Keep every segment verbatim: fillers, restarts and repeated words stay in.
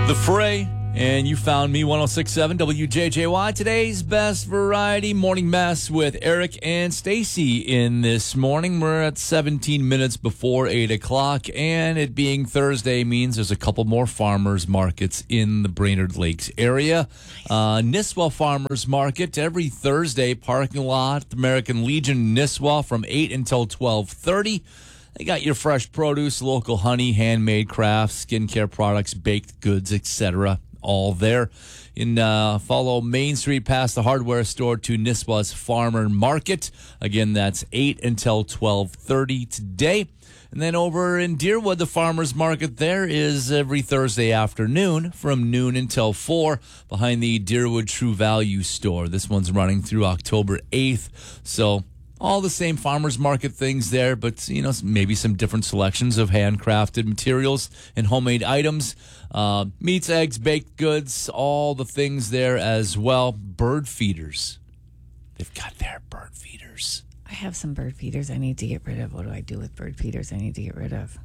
The Fray, and you found me, one oh six point seven W J J Y. Today's Best Variety Morning Mess with Eric and Stacy in this morning. We're at seventeen minutes before eight o'clock, and it being Thursday means there's a couple more farmers markets in the Brainerd Lakes area. Uh, Nisswa Farmers Market every Thursday, parking lot, American Legion, Nisswa, from eight until twelve thirty. They got your fresh produce, local honey, handmade crafts, skincare products, baked goods, et cetera, all there. In uh, follow Main Street past the hardware store to Nisswa's Farmer Market. Again, that's eight until twelve thirty today. And then over in Deerwood, the Farmers Market there is every Thursday afternoon from noon until four behind the Deerwood True Value store. This one's running through October eighth. So all the same farmers market things there, but, you know, maybe some different selections of handcrafted materials and homemade items. Uh, meats, eggs, baked goods, all the things there as well. Bird feeders. They've got their bird feeders. I have some bird feeders I need to get rid of. What do I do with bird feeders I need to get rid of?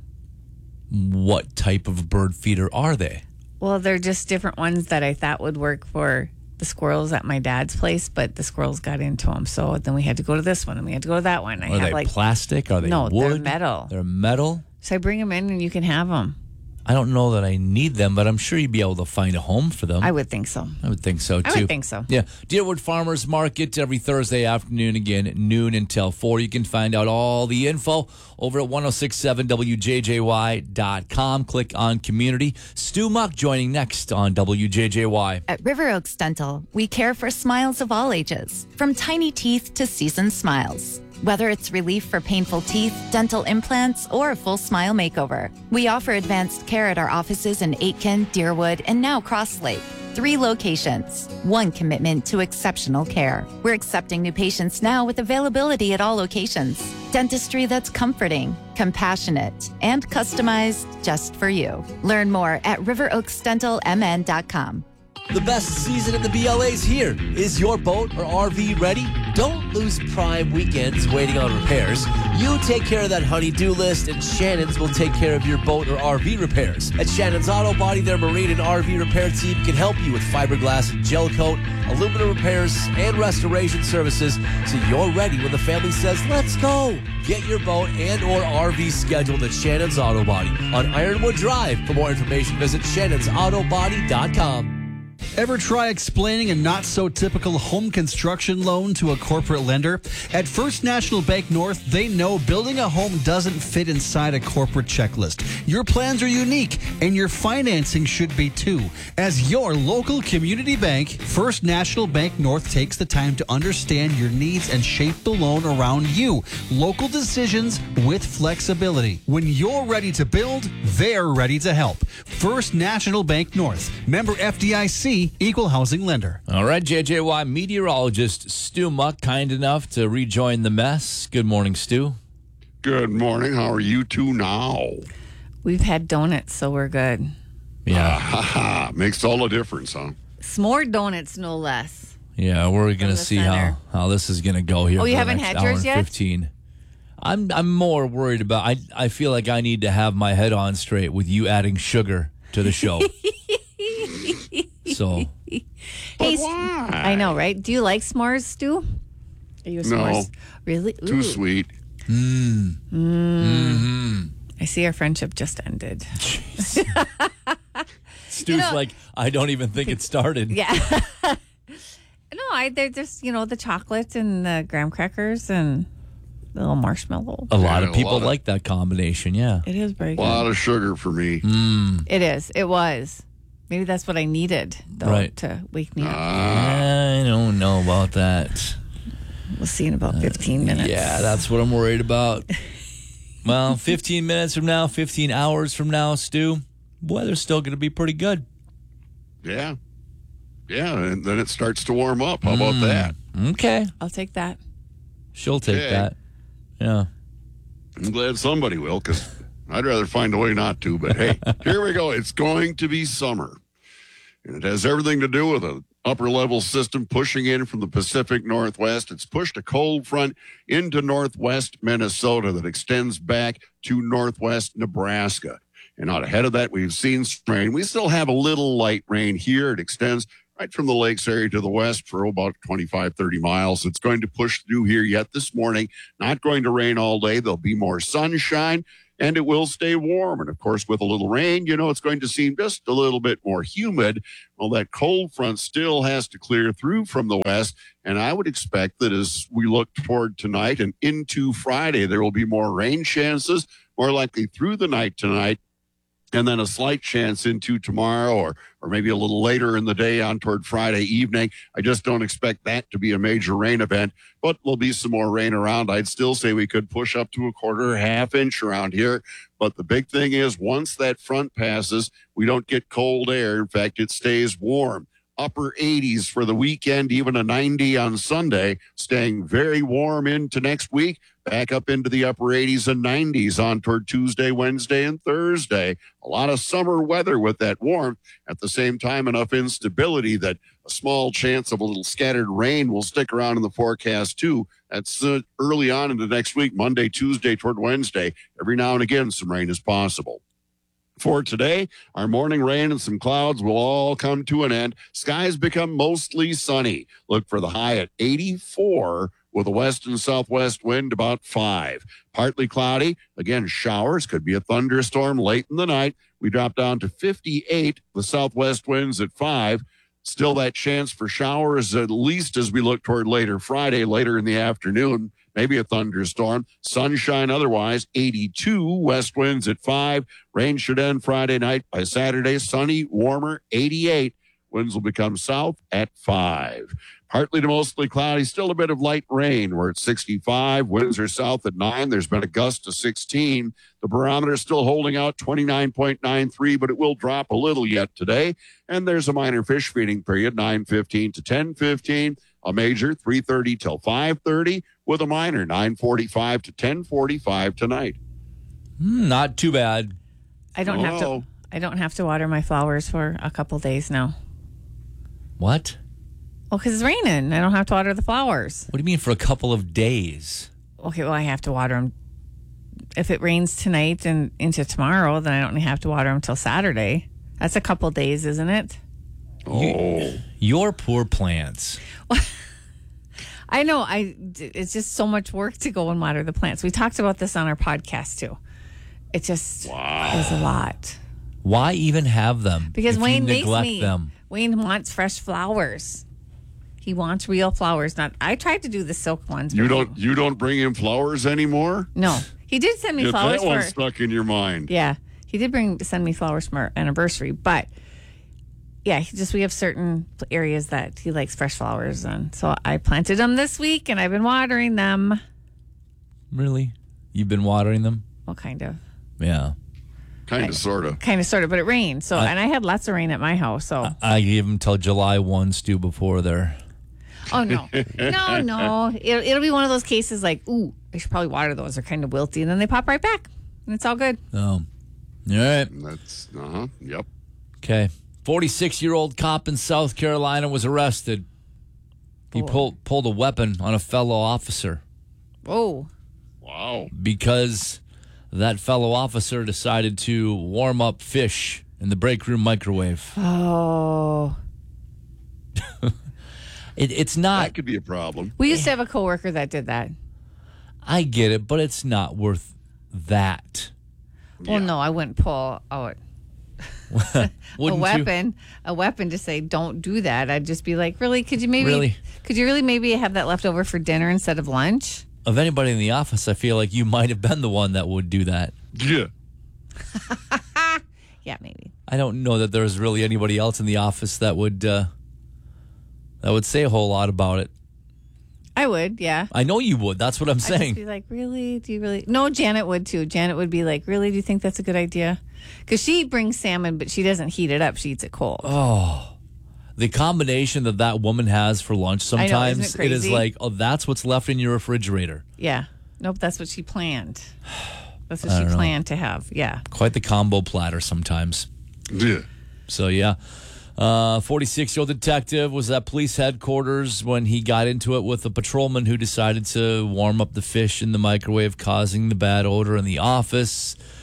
What type of bird feeder are they? Well, they're just different ones that I thought would work for the squirrels at my dad's place, but the squirrels got into them. So then we had to go to this one, and we had to go to that one. I Are have they like plastic? Are they no, wood? they're metal. They're metal? So I bring them in, and you can have them. I don't know that I need them, but I'm sure you'd be able to find a home for them. I would think so. I would think so, too. I would think so. Yeah. Deerwood Farmers Market every Thursday afternoon, again, noon until four. You can find out all the info over at ten sixty-seven W J J Y dot com. Click on Community. Stu Muck joining next on W J J Y. At River Oaks Dental, we care for smiles of all ages, from tiny teeth to seasoned smiles. Whether it's relief for painful teeth, dental implants, or a full smile makeover, we offer advanced care at our offices in Aitkin, Deerwood, and now Cross Lake. Three locations, one commitment to exceptional care. We're accepting new patients now with availability at all locations. Dentistry that's comforting, compassionate, and customized just for you. Learn more at river oaks dental m n dot com. The best season in the B L A's here. Is your boat or R V ready? Don't lose prime weekends waiting on repairs. You take care of that honey-do list, and Shannon's will take care of your boat or R V repairs. At Shannon's Auto Body, their marine and R V repair team can help you with fiberglass and gel coat, aluminum repairs, and restoration services, so you're ready when the family says, let's go. Get your boat and or R V scheduled at Shannon's Auto Body on Ironwood Drive. For more information, visit shannons auto body dot com. Ever try explaining a not-so-typical home construction loan to a corporate lender? At First National Bank North, they know building a home doesn't fit inside a corporate checklist. Your plans are unique, and your financing should be too. As your local community bank, First National Bank North takes the time to understand your needs and shape the loan around you. Local decisions with flexibility. When you're ready to build, they're ready to help. First National Bank North. Member F D I C. Equal housing lender. All right, J J Y meteorologist Stu Muck, kind enough to rejoin the mess. Good morning, Stu. Good morning. How are you two now? We've had donuts, so we're good. Yeah. Ah, makes all the difference, huh? S'more donuts, no less. Yeah, we're going to see center. how, how this is going to go here. Oh, for you the haven't next had hour yours and yet? fifteen. I'm I'm more worried about. I I feel like I need to have my head on straight with you adding sugar to the show. So, Hey, why? I know, right? Do you like s'mores, Stu? Are you a No. s'mores? Really? Too Ooh. sweet. mm, mm-hmm. I see our friendship just ended. Stu's You know- like, I don't even think it started. Yeah. No, I they're just, you know, the chocolate and the graham crackers and the little marshmallow. A lot Yeah, of a people lot of- like that combination, yeah. It is very A lot good. of sugar for me. Mm. It is. It was. Maybe that's what I needed, though, Right. to wake me up. Ah, I don't know about that. We'll see in about fifteen minutes. Yeah, that's what I'm worried about. Well, fifteen minutes from now, fifteen hours from now, Stu, weather's still going to be pretty good. yeah. Yeah, and then it starts to warm up. How about Mm. that? Okay. I'll take that. She'll take Okay. that. Yeah. I'm glad somebody will, because I'd rather find a way not to. But hey, here we go. It's going to be summer. And it has everything to do with an upper level system pushing in from the Pacific Northwest. It's pushed a cold front into northwest Minnesota that extends back to northwest Nebraska. And out ahead of that, we've seen some rain. We still have a little light rain here. It extends right from the lakes area to the west for about twenty-five, thirty miles. It's going to push through here yet this morning. Not going to rain all day. There'll be more sunshine, and it will stay warm. And, of course, with a little rain, you know, it's going to seem just a little bit more humid. Well, that cold front still has to clear through from the west, and I would expect that as we look toward tonight and into Friday, there will be more rain chances, more likely through the night tonight, and then a slight chance into tomorrow or or maybe a little later in the day on toward Friday evening. I just don't expect that to be a major rain event, but there'll be some more rain around. I'd still say we could push up to a quarter, half inch around here. But the big thing is once that front passes, we don't get cold air. In fact, it stays warm. Upper eighties for the weekend, even a ninety on Sunday, staying very warm into next week. Back up into the upper eighties and nineties on toward Tuesday, Wednesday, and Thursday. A lot of summer weather with that warmth. At the same time, enough instability that a small chance of a little scattered rain will stick around in the forecast, too. That's uh, early on into next week, Monday, Tuesday, toward Wednesday. Every now and again, some rain is possible. For today, our morning rain and some clouds will all come to an end. Skies become mostly sunny. Look for the high at eighty-four with a west and southwest wind about five. Partly cloudy. Again, showers. Could be a thunderstorm late in the night. We drop down to fifty-eight. The southwest winds at five. Still that chance for showers, at least as we look toward later Friday, later in the afternoon. Maybe a thunderstorm. Sunshine otherwise. eighty-two. West winds at five. Rain should end Friday night. By Saturday, sunny, warmer, eighty-eight. Winds will become south at five. Partly to mostly cloudy. Still a bit of light rain. We're at sixty-five. Winds are south at nine. There's been a gust to sixteen. The barometer is still holding out twenty-nine point nine three, but it will drop a little yet today. And there's a minor fish feeding period, nine fifteen to ten fifteen. A major, three thirty till five thirty, with a minor, nine forty-five to ten forty-five tonight. Mm, not too bad. I don't have Oh. to. I don't have to water my flowers for a couple days now. What? Well, because it's raining. I don't have to water the flowers. What do you mean for a couple of days? Okay, well, I have to water them. If it rains tonight and into tomorrow, then I don't have to water them until Saturday. That's a couple days, isn't it? Oh. Your poor plants. I know. I. It's just so much work to go and water the plants. We talked about this on our podcast too. It just Wow. is a lot. Why even have them? Because if Wayne you makes neglect me. them? Wayne wants fresh flowers. He wants real flowers. Not. I tried to do the silk ones. You but don't you don't bring him flowers anymore? No, he did send me Get flowers that one for. stuck in your mind. Yeah, he did bring send me flowers for our anniversary, but yeah, he just we have certain areas that he likes fresh flowers on. So I planted them this week, and I've been watering them. Really? You've been watering them? Well, kind of, Yeah. Kind of, sort of. kind of, sort of, but it rained. So, I- and I had lots of rain at my house. So, I give them till July first, Stu, before they're... oh no, no, no, it'll, it'll be one of those cases like, ooh, I should probably water those. They're kind of wilty, and then they pop right back, and it's all good. Oh. All right. That's, uh-huh, yep. Okay. forty-six-year-old cop in South Carolina was arrested. He Oh. pulled pulled a weapon on a fellow officer Oh, Wow. because that fellow officer decided to warm up fish in the break room microwave. oh. It, it's not, That could be a problem. We used to have a coworker that did that. I get it, but it's not worth that. Well, no, I wouldn't pull out a Wouldn't you? weapon, a weapon to say don't do that. I'd just be like, really? Could you maybe? Really? Could you really maybe have that left over for dinner instead of lunch? Of anybody in the office, I feel like you might have been the one that would do that. Yeah. Yeah, maybe. I don't know that there's really anybody else in the office that would uh, that would say a whole lot about it. I would. Yeah. I know you would. That's what I'm I'd just saying. be like, really? Do you really? No, Janet would too. Janet would be like, really? Do you think that's a good idea? Because she brings salmon, but she doesn't heat it up. She eats it cold. Oh, the combination that that woman has for lunch I know, sometimes isn't it it is crazy? like, oh, that's what's left in your refrigerator. Yeah. Nope. That's what she planned. That's what I she don't know. planned to have. Yeah. Quite the combo platter sometimes. Yeah. So yeah, uh, forty-six-year-old detective was at police headquarters when he got into it with a patrolman who decided to warm up the fish in the microwave, causing the bad odor in the office.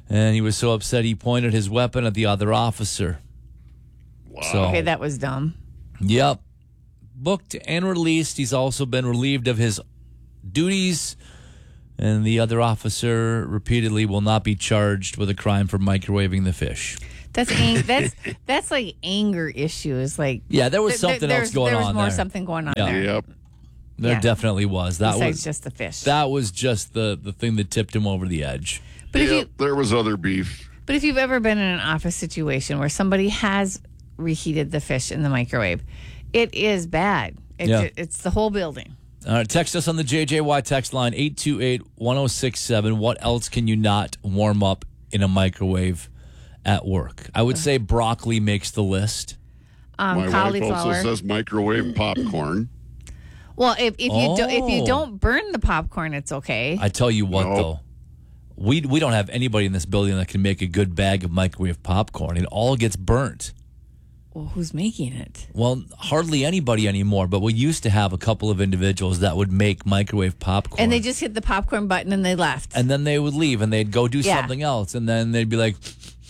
And he was so upset he pointed his weapon at the other officer. Wow. So, Okay, that was dumb. yep. Booked and released. He's also been relieved of his duties. And the other officer repeatedly will not be charged with a crime for microwaving the fish. That's ang- that's that's like anger issues. Like Yeah, there was th- th- something there's- else going there was on more there. something going on Yeah. there. Yep. There Yeah. definitely was. That Besides was just the fish. that was just the, the thing that tipped him over the edge. but if Yep, you there was other beef. but if you've ever been in an office situation where somebody has reheated the fish in the microwave, it is bad. It, Yeah. It's the whole building. All right, text us on the J J Y text line eight two eight, one oh six seven. What else can you not warm up in a microwave at work? I would say broccoli makes the list. Um, My wife cauliflower. also says microwave popcorn. well, if, if you do, if you Oh. don't burn the popcorn, it's okay. I tell you what, No. though, we we don't have anybody in this building that can make a good bag of microwave popcorn. It all gets burnt. Well, who's making it? Well, hardly anybody anymore, but we used to have a couple of individuals that would make microwave popcorn. And they just hit the popcorn button and they left. and then they would leave and they'd go do Yeah. something else. And then they'd be like,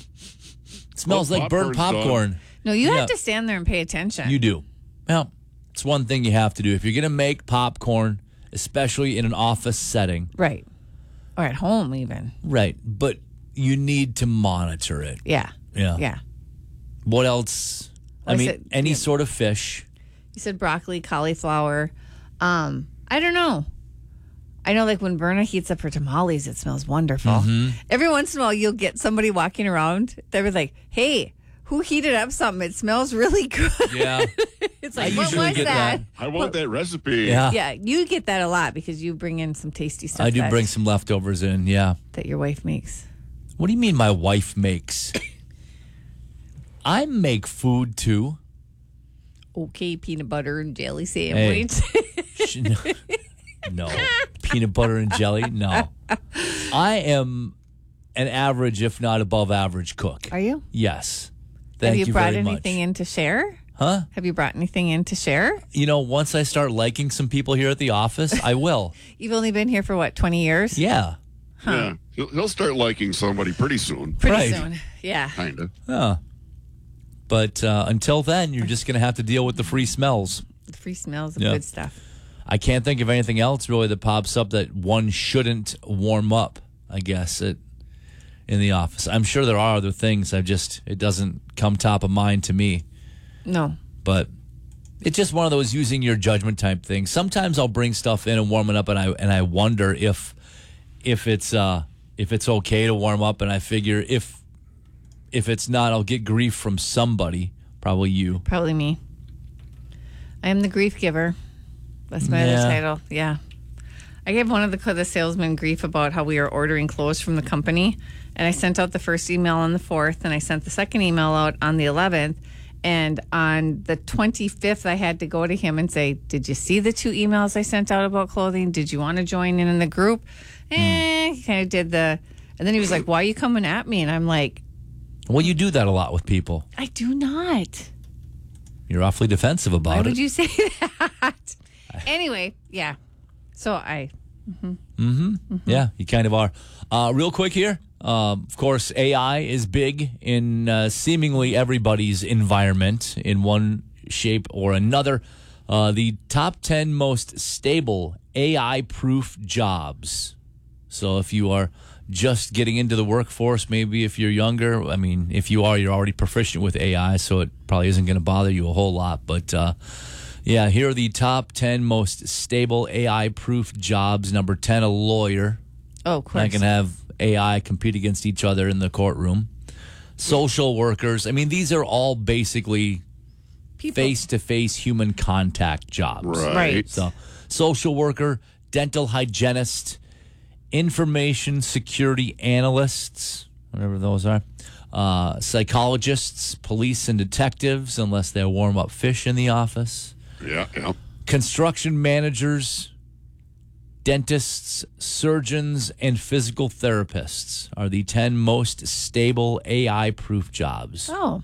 smells Oh, like burnt popcorn's popcorn. no, you Yeah. have to stand there and pay attention. You do. Well, it's one thing you have to do. If you're going to make popcorn, especially in an office setting, Right. Or at home, even. right, but you need to monitor it. Yeah. Yeah. Yeah. What else? I Well, I mean, said- any yeah. sort of fish. You said broccoli, cauliflower. Um, I don't know. I know, like when Berna heats up her tamales, it smells wonderful. Mm-hmm. Every once in a while, you'll get somebody walking around. They're like, "Hey, who heated up something? It smells really good." Yeah. It's I like, what usually was get that? that. I want that recipe. Yeah. Yeah, you get that a lot because you bring in some tasty stuff. I do that, bring some leftovers in, yeah. that your wife makes. What do you mean my wife makes? I make food too. Okay, peanut butter and jelly sandwich. Sh- no. No. Peanut butter and jelly? No. I am an average, if not above average cook. Are you? Yes. Thank Have you, you brought very anything much. in to share? Huh? Have you brought anything in to share? You know, once I start liking some people here at the office, I will. You've only been here for what, twenty years? Yeah. Yeah. He'll, he'll start liking somebody pretty soon. Pretty Right. soon. Yeah. Kind of. Huh. But uh, until then, you're just going to have to deal with the free smells. The free smells of Yeah. good stuff. I can't think of anything else really that pops up that one shouldn't warm up, I guess, it, in the office. I'm sure there are other things. I just, it doesn't come top of mind to me. No. But it's just one of those using your judgment type things. Sometimes I'll bring stuff in and warm it up, and I and I wonder if if it's uh, if it's okay to warm up, and I figure if if it's not, I'll get grief from somebody, probably you. Probably me. I am the grief giver. That's my Yeah. other title. Yeah. I gave one of the, the salesmen grief about how we are ordering clothes from the company. And I sent out the first email on the fourth, and I sent the second email out on the eleventh. And on the twenty-fifth, I had to go to him and say, "Did you see the two emails I sent out about clothing? Did you want to join in in the group?" Eh, he kind of did the. And then he was like, "Why are you coming at me?" And I'm like, Well, you do that a lot with people. "I do not. You're awfully defensive Why about would it. you say that?" Anyway, yeah. So I. Yeah, you kind of are. Uh, real quick here. Um, of course, A I is big in uh, seemingly everybody's environment in one shape or another. Uh, the top ten most stable A I-proof jobs. So if you are just getting into the workforce, maybe if you're younger, I mean, if you are, you're already proficient with A I, so it probably isn't going to bother you a whole lot. But uh, yeah, here are the top ten most stable A I-proof jobs. Number ten, a lawyer. Oh, of I course. can have A I compete against each other in the courtroom. Social workers. I mean, these are all basically People- face-to-face human contact jobs. Right. Right. So, social worker, dental hygienist, information security analysts, whatever those are, uh, psychologists, police and detectives, unless they warm up fish in the office, Yeah, yeah. construction managers, dentists, surgeons, and physical therapists are the ten most stable A I-proof jobs. Oh,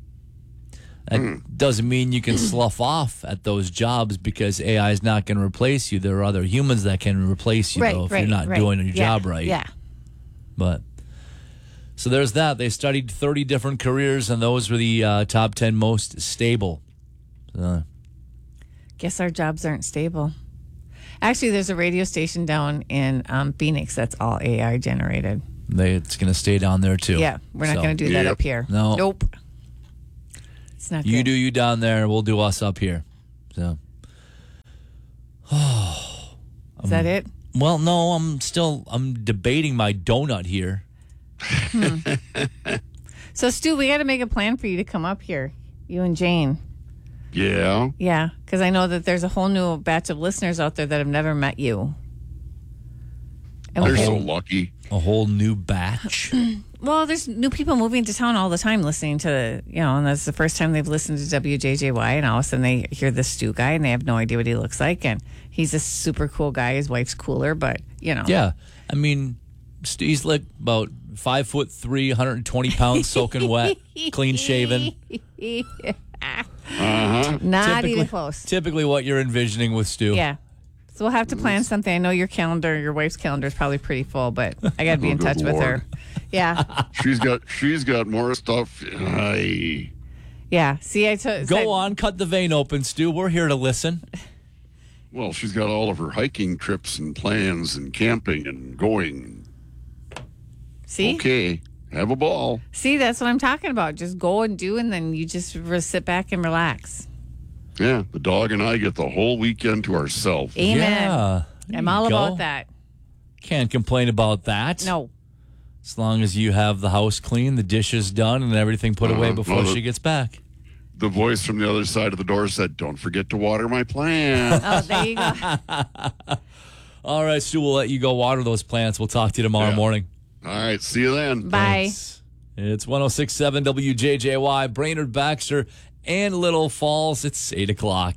That doesn't mean you can slough off at those jobs because A I is not going to replace you. There are other humans that can replace you, right, though, if right, you're not right. doing your Yeah, job right. Yeah. But So there's that. They studied thirty different careers, and those were the uh, top ten most stable. Uh, Guess our jobs aren't stable. Actually, there's a radio station down in um, Phoenix that's all A I generated. they, it's going to stay down there, too. Yeah, we're not So, going to do that Yep. up here. No. Nope. It's not You good. do you down there, we'll do us up here. So, Is that it? well, no, I'm still I'm debating my donut here. So, Stu, we got to make a plan for you to come up here, you and Jane. Yeah. Yeah, because I know that there's a whole new batch of listeners out there that have never met you. And They're we- so lucky. A whole new batch. well, there's new people moving to town all the time listening to, you know, and that's the first time they've listened to W J J Y, and all of a sudden they hear this Stu guy and they have no idea what he looks like. And he's a super cool guy. His wife's cooler, but, you know. Yeah, I mean, St- he's like about five foot three, one hundred twenty pounds, soaking wet, clean shaven. Uh-huh. Not even close. Typically, what you're envisioning with Stu. Yeah. So we'll have to plan something. I know your calendar, your wife's calendar is probably pretty full, but I got to be in Oh, touch good with her. Lord. Yeah. She's got she's got more stuff. Aye. Yeah. See, I told. Go on, cut the vein open, Stu. We're here to listen. Well, she's got all of her hiking trips and plans and camping and going. See? Okay, have a ball. See, that's what I'm talking about. Just go and do, and then you just re- sit back and relax. Yeah, the dog and I get the whole weekend to ourselves. Amen. Yeah, there I'm you all go. about that. Can't complain about that. No. As long as you have the house clean, the dishes done, and everything put away Uh-huh. before Well, the- she gets back. The voice from the other side of the door said, "Don't forget to water my plant." Oh, there you go. All right, Stu, we'll let you go water those plants. We'll talk to you tomorrow Yeah. morning. All right, see you then. Bye. Thanks. It's one oh six point seven W J J Y, Brainerd, Baxter, and Little Falls. It's eight o'clock.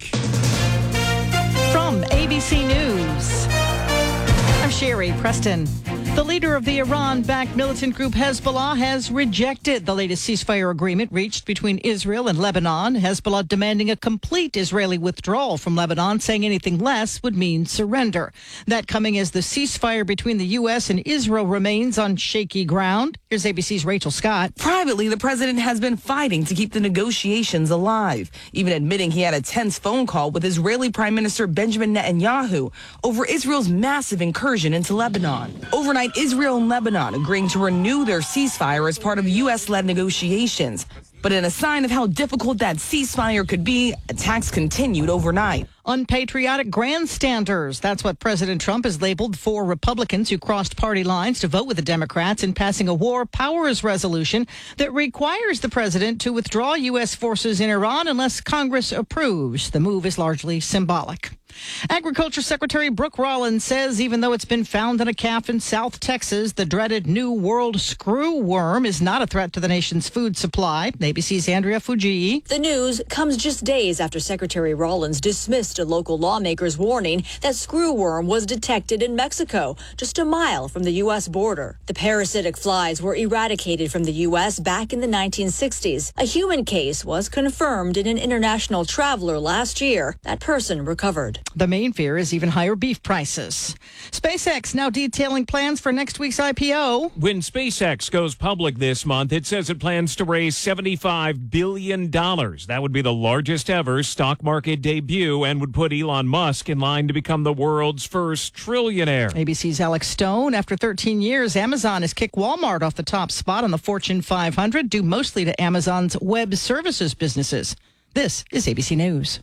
From A B C News, I'm Sherry Preston. The leader of the Iran-backed militant group Hezbollah has rejected the latest ceasefire agreement reached between Israel and Lebanon. Hezbollah demanding a complete Israeli withdrawal from Lebanon, saying anything less would mean surrender. That coming as the ceasefire between the U S and Israel remains on shaky ground. Here's A B C's Rachel Scott. Privately, the president has been fighting to keep the negotiations alive, even admitting he had a tense phone call with Israeli Prime Minister Benjamin Netanyahu over Israel's massive incursion into Lebanon. Overnight, Israel and Lebanon agreeing to renew their ceasefire as part of U S-led negotiations. But in a sign of how difficult that ceasefire could be, attacks continued overnight. Unpatriotic grandstanders. That's what President Trump has labeled four Republicans who crossed party lines to vote with the Democrats in passing a war powers resolution that requires the president to withdraw U S forces in Iran unless Congress approves. The move is largely symbolic. Agriculture Secretary Brooke Rollins says even though it's been found in a calf in South Texas, the dreaded New World screw worm is not a threat to the nation's food supply. A B C's Andrea Fujii. The news comes just days after Secretary Rollins dismissed a local lawmaker's warning that screwworm was detected in Mexico, just a mile from the U S border. The parasitic flies were eradicated from the U S back in the nineteen sixties. A human case was confirmed in an international traveler last year. That person recovered. The main fear is even higher beef prices. SpaceX now detailing plans for next week's I P O. When SpaceX goes public this month, it says it plans to raise seventy-five billion dollars. That would be the largest ever stock market debut and would put Elon Musk in line to become the world's first trillionaire. A B C's Alex Stone. After thirteen years, Amazon has kicked Walmart off the top spot on the Fortune five hundred, due mostly to Amazon's web services businesses. This is A B C News.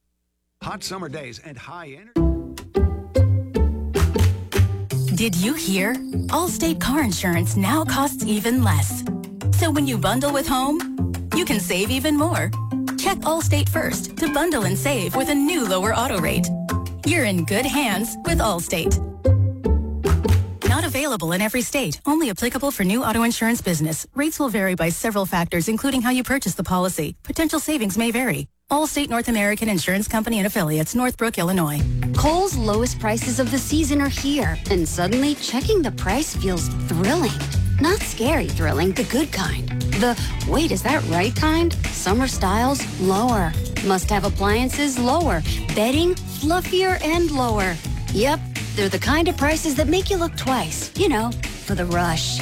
Hot summer days and high energy. Did you hear? Allstate car insurance now costs even less. So when you bundle with home, you can save even more. Check Allstate first to bundle and save with a new lower auto rate. You're in good hands with Allstate. Not available in every state. Only applicable for new auto insurance business. Rates will vary by several factors, including how you purchase the policy. Potential savings may vary. Allstate North American Insurance Company and affiliates, Northbrook, Illinois. Kohl's lowest prices of the season are here, and suddenly checking the price feels thrilling. Not scary thrilling, the good kind. The, wait, is that right kind? Summer styles, lower. Must-have appliances, lower. Bedding, fluffier and lower. Yep, they're the kind of prices that make you look twice. You know, for the rush.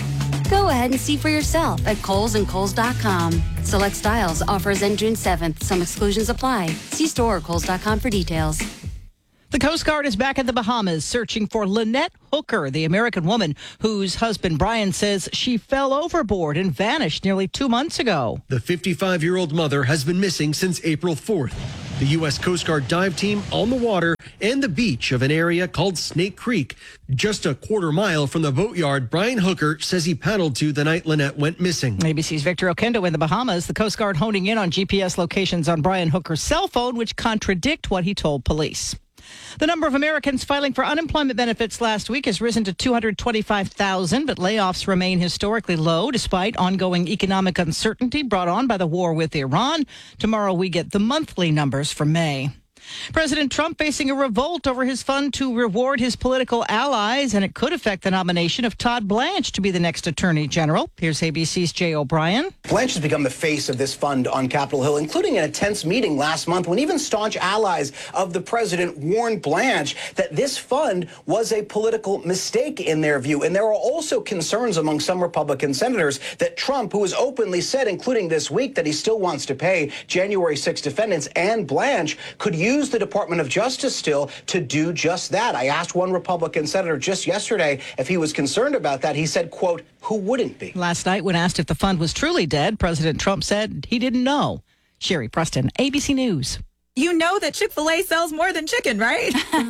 Go ahead and see for yourself at Kohl's and Kohl's dot com. Select styles, offers end June seventh. Some exclusions apply. See store or Kohl's dot com for details. The Coast Guard is back in the Bahamas searching for Lynette Hooker, the American woman whose husband Brian says she fell overboard and vanished nearly two months ago. The fifty-five-year-old mother has been missing since April fourth. The U S Coast Guard dive team on the water and the beach of an area called Snake Creek. Just a quarter mile from the boatyard Brian Hooker says he paddled to the night Lynette went missing. A B C's Victor Okendo in the Bahamas. The Coast Guard honing in on G P S locations on Brian Hooker's cell phone, which contradict what he told police. The number of Americans filing for unemployment benefits last week has risen to two hundred twenty-five thousand, but layoffs remain historically low despite ongoing economic uncertainty brought on by the war with Iran. Tomorrow we get the monthly numbers for May. President Trump facing a revolt over his fund to reward his political allies, and it could affect the nomination of Todd Blanche to be the next Attorney General. Here's A B C's Jay O'Brien. Blanche has become the face of this fund on Capitol Hill, including in a tense meeting last month when even staunch allies of the president warned Blanche that this fund was a political mistake in their view. And there are also concerns among some Republican senators that Trump, who has openly said, including this week, that he still wants to pay January sixth defendants, and Blanche could use the Department of Justice still to do just that. I asked one Republican senator just yesterday if he was concerned about that. He said, quote, who wouldn't be? Last night, when asked if the fund was truly dead, President Trump said he didn't know. Sherry Preston, A B C News. You know that Chick-fil-A sells more than chicken, right?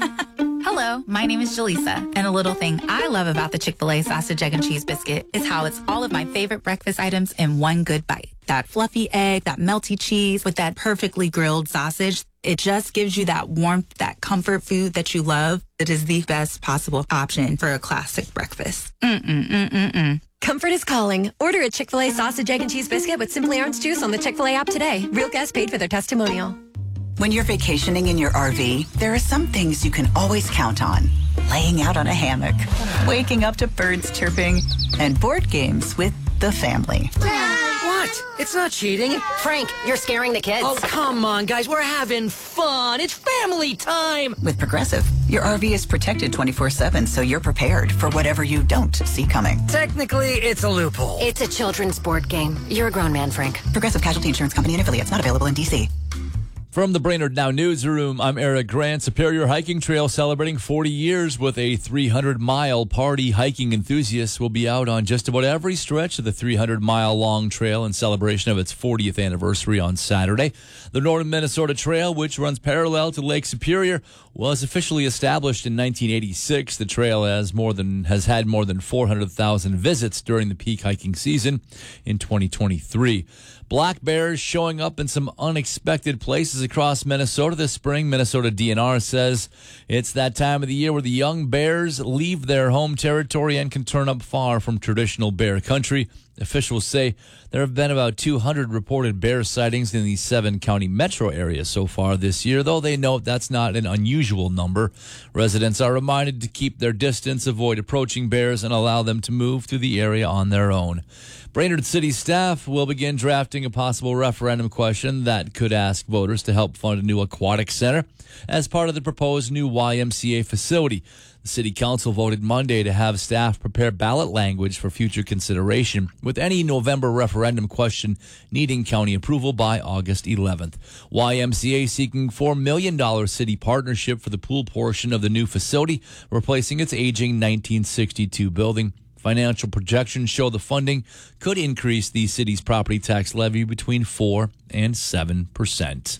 Hello, my name is Jaleesa, and a little thing I love about the Chick-fil-A sausage, egg, and cheese biscuit is how it's all of my favorite breakfast items in one good bite. That fluffy egg, that melty cheese with that perfectly grilled sausage. It just gives you that warmth, that comfort food that you love. It is the best possible option for a classic breakfast. Mm-mm-mm-mm-mm. Comfort is calling. Order a Chick-fil-A sausage, egg, and cheese biscuit with Simply Orange Juice on the Chick-fil-A app today. Real guests paid for their testimonial. When you're vacationing in your R V, there are some things you can always count on. Laying out on a hammock, waking up to birds chirping, and board games with the family. What? It's not cheating. Frank, you're scaring the kids. Oh, come on, guys. We're having fun. It's family time. With Progressive, your R V is protected twenty-four seven, so you're prepared for whatever you don't see coming. Technically, it's a loophole. It's a children's board game. You're a grown man, Frank. Progressive Casualty Insurance Company and affiliates, not available in D C. From the Brainerd Now Newsroom, I'm Eric Grant. Superior Hiking Trail celebrating forty years with a three hundred mile party. Hiking enthusiasts will be out on just about every stretch of the three hundred mile long trail in celebration of its fortieth anniversary on Saturday. The Northern Minnesota Trail, which runs parallel to Lake Superior, was officially established in nineteen eighty-six. The trail has more than has had more than four hundred thousand visits during the peak hiking season in twenty twenty-three. Black bears showing up in some unexpected places across Minnesota this spring. Minnesota D N R says it's that time of the year where the young bears leave their home territory and can turn up far from traditional bear country. Officials say there have been about two hundred reported bear sightings in the seven county metro area so far this year, though they note that's not an unusual number. Residents are reminded to keep their distance, avoid approaching bears, and allow them to move through the area on their own. Brainerd City staff will begin drafting a possible referendum question that could ask voters to help fund a new aquatic center as part of the proposed new Y M C A facility. The City Council voted Monday to have staff prepare ballot language for future consideration, with any November referendum question needing county approval by August eleventh. Y M C A seeking four million dollars city partnership for the pool portion of the new facility, replacing its aging nineteen sixty-two building. Financial projections show the funding could increase the city's property tax levy between four and seven percent.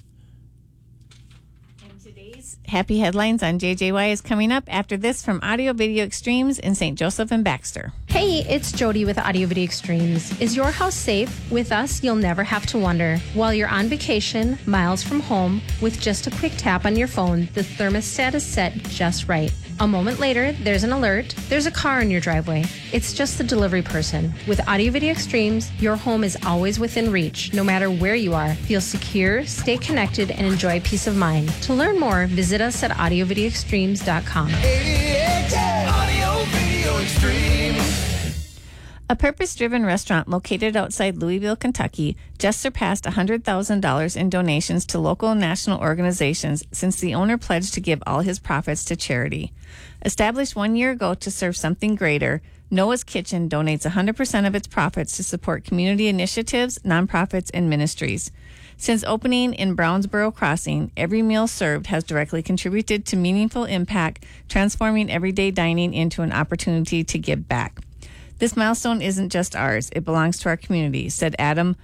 Happy Headlines on J J Y is coming up after this from Audio Video Extremes in Saint Joseph and Baxter. Hey, it's Jody with Audio Video Extremes. Is your house safe? With us, you'll never have to wonder. While you're on vacation, miles from home, with just a quick tap on your phone, the thermostat is set just right. A moment later, there's an alert. There's a car in your driveway. It's just the delivery person. With Audio Video Extremes, your home is always within reach, no matter where you are. Feel secure, stay connected, and enjoy peace of mind. To learn more, visit us at audio video extremes dot com. Audio Video Extremes. A purpose-driven restaurant located outside Louisville, Kentucky, just surpassed one hundred thousand dollars in donations to local and national organizations since the owner pledged to give all his profits to charity. Established one year ago to serve something greater, Noah's Kitchen donates one hundred percent of its profits to support community initiatives, nonprofits, and ministries. Since opening in Brownsboro Crossing, every meal served has directly contributed to meaningful impact, transforming everyday dining into an opportunity to give back. This milestone isn't just ours, it belongs to our community, said Adam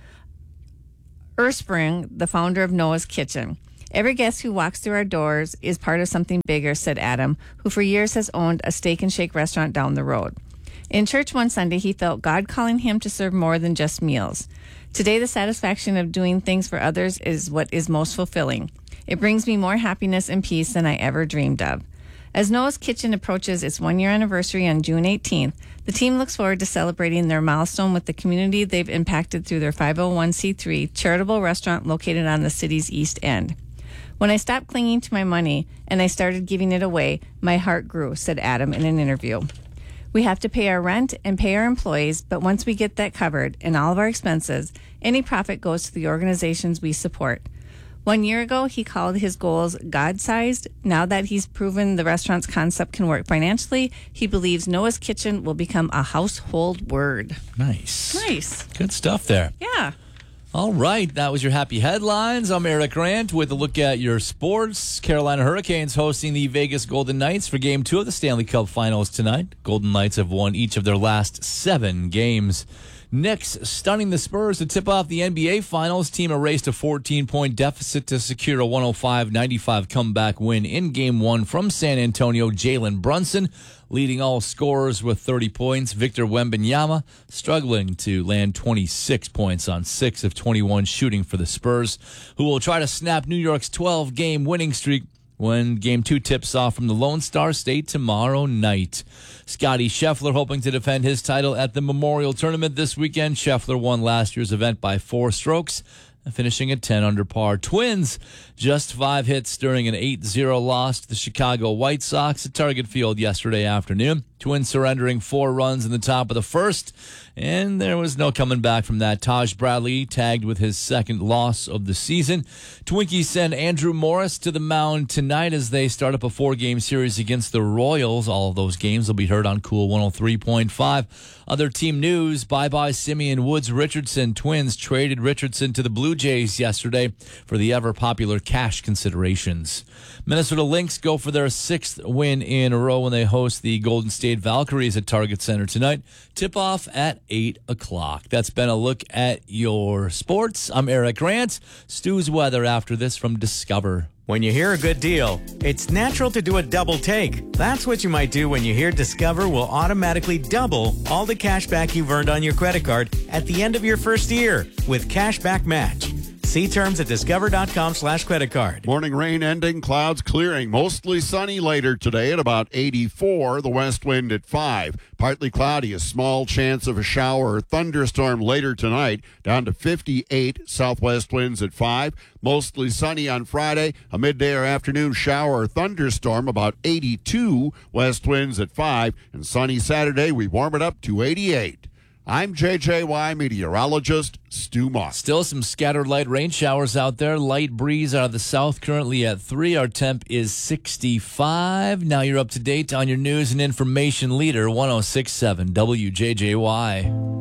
Erspring, the founder of Noah's Kitchen. Every guest who walks through our doors is part of something bigger, said Adam, who for years has owned a steak and shake restaurant down the road. In church one Sunday, he felt God calling him to serve more than just meals. Today, the satisfaction of doing things for others is what is most fulfilling. It brings me more happiness and peace than I ever dreamed of. As Noah's Kitchen approaches its one-year anniversary on June eighteenth, the team looks forward to celebrating their milestone with the community they've impacted through their five oh one c three charitable restaurant located on the city's East End. When I stopped clinging to my money and I started giving it away, my heart grew, said Adam in an interview. We have to pay our rent and pay our employees, but once we get that covered and all of our expenses, any profit goes to the organizations we support. One year ago, he called his goals God-sized. Now that he's proven the restaurant's concept can work financially, he believes Noah's Kitchen will become a household word. Nice. Nice. Good stuff there. Yeah. All right, that was your happy headlines. I'm Eric Grant with a look at your sports. Carolina Hurricanes hosting the Vegas Golden Knights for Game two of the Stanley Cup Finals tonight. Golden Knights have won each of their last seven games. Knicks stunning the Spurs to tip off the N B A Finals. Team erased a fourteen-point deficit to secure a one oh five ninety-five comeback win in Game one from San Antonio. Jalen Brunson leading all scorers with thirty points. Victor Wembanyama struggling to land twenty-six points on six of twenty-one shooting for the Spurs, who will try to snap New York's twelve-game winning streak when Game two tips off from the Lone Star State tomorrow night. Scotty Scheffler hoping to defend his title at the Memorial Tournament this weekend. Scheffler won last year's event by four strokes, finishing at ten under par. Twins just five hits during an eight zero loss to the Chicago White Sox at Target Field yesterday afternoon. Twins surrendering four runs in the top of the first, and there was no coming back from that. Taj Bradley tagged with his second loss of the season. Twinkies send Andrew Morris to the mound tonight as they start up a four-game series against the Royals. All of those games will be heard on Cool one oh three point five. Other team news, bye-bye Simeon Woods Richardson. Twins traded Richardson to the Blue Jays yesterday for the ever-popular cash considerations. Minnesota Lynx go for their sixth win in a row when they host the Golden State Valkyries at Target Center tonight. Tip-off at eight o'clock. That's been a look at your sports. I'm Eric Grant. Stu's weather after this from Discover. When you hear a good deal, it's natural to do a double take. That's what you might do when you hear Discover will automatically double all the cash back you've earned on your credit card at the end of your first year with Cashback Match. See terms at discover.com slash credit card. Morning rain ending, clouds clearing. Mostly sunny later today at about eighty-four. The west wind at five. Partly cloudy, a small chance of a shower or thunderstorm later tonight. Down to fifty-eight. Southwest winds at five. Mostly sunny on Friday. A midday or afternoon shower or thunderstorm about eighty-two. West winds at five. And sunny Saturday, we warm it up to eighty-eight. I'm J J Y meteorologist Stu Moss. Still some scattered light rain showers out there. Light breeze out of the south currently at three. Our temp is sixty-five. Now you're up to date on your news and information leader, one oh six point seven W J J Y.